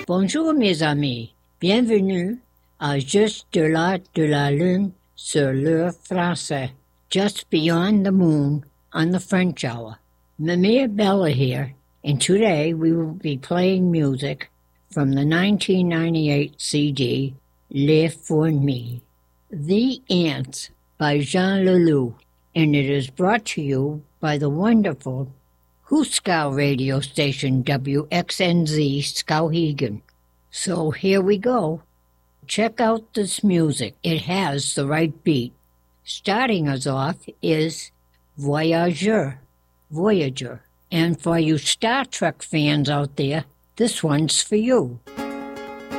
Bonjour mes amis, bienvenue à Juste de la Lune sur l'heure français, Just Beyond the Moon on the French hour. Mimir Bella here, and today we will be playing music from the 1998 CD, Les Fourmis, The Ants by Jean Leloup, and it is brought to you by the wonderful Huskow radio station WXNZ Skowhegan. So here we go. Check out this music. It has the right beat. Starting us off is Voyager. And for you Star Trek fans out there, this one's for you.